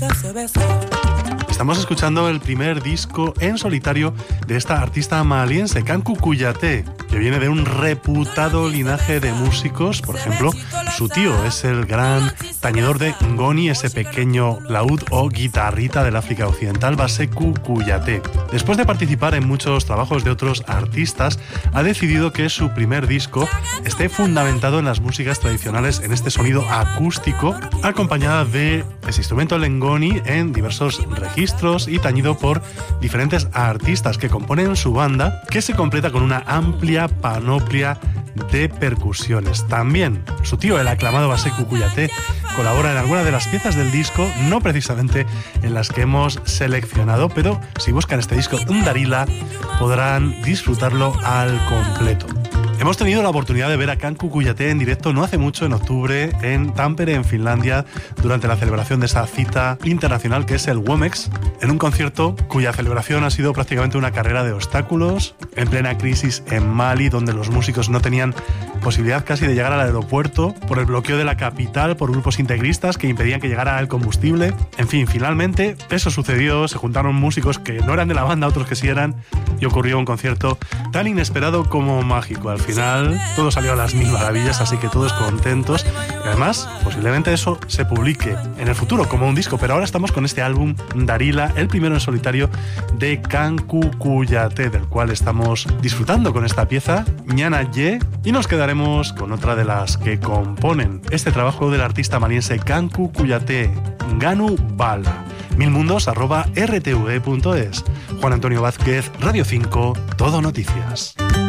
Estamos escuchando el primer disco en solitario de esta artista maliense, Kanku Kouyaté, que viene de un reputado linaje de músicos. Por ejemplo, su tío es el gran tañedor de ngoni, ese pequeño laúd o guitarrita del África Occidental, Baseku Kouyaté. Después de participar en muchos trabajos de otros artistas, ha decidido que su primer disco esté fundamentado en las músicas tradicionales, en este sonido acústico, acompañada de ese instrumento, el ngoni, en diversos registros y tañido por diferentes artistas que componen su banda, que se completa con una amplia panoplia de percusiones. También su tío, el aclamado Baseku Kouyaté, colabora en algunas de las piezas del disco, no precisamente en las que hemos seleccionado, pero si buscan este disco Ndarila podrán disfrutarlo al completo. Hemos tenido la oportunidad de ver a Kanku Kouyaté en directo no hace mucho, en octubre, en Tampere, en Finlandia, durante la celebración de esa cita internacional que es el WOMEX, en un concierto cuya celebración ha sido prácticamente una carrera de obstáculos, en plena crisis en Mali, donde los músicos no tenían posibilidad casi de llegar al aeropuerto por el bloqueo de la capital, por grupos integristas que impedían que llegara el combustible. En fin, finalmente eso sucedió, se juntaron músicos que no eran de la banda, otros que sí eran, y ocurrió un concierto tan inesperado como mágico. Al final todo salió a las mil maravillas, así que todos contentos, y además posiblemente eso se publique en el futuro como un disco, pero ahora estamos con este álbum Ndarila, el primero en solitario de Kanku Kouyaté, del cual estamos disfrutando con esta pieza Nyana Ye, y nos quedaremos con otra de las que componen este trabajo del artista maliense Kanku Kouyaté, Nganu Bala. milmundos@rtve.es. Juan Antonio Vázquez, Radio 5, Todo Noticias.